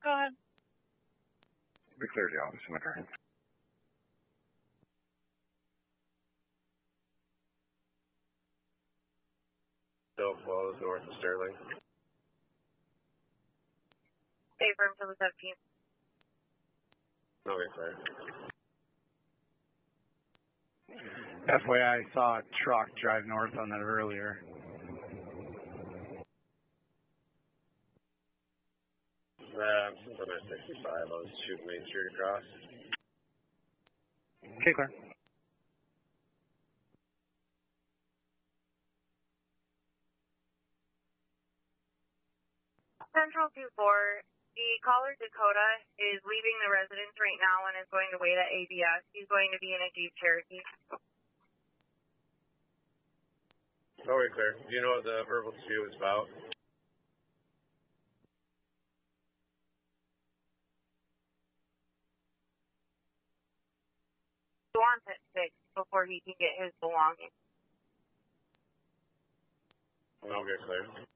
Go ahead. We cleared the office in the current. Still close north of Sterling. Stay firm till the 17th. Okay, clear. FYI, I saw a truck drive north on that earlier. Since I'm at 65, I was shooting Main Street across. Okay, clear. Central 2-4, the caller Dakota is leaving the residence right now and is going to wait at ABS. He's going to be in a Jeep Cherokee. Okay, clear. Do you know what the verbal dispute was about? He wants it fixed before he can get his belongings. Okay, clear.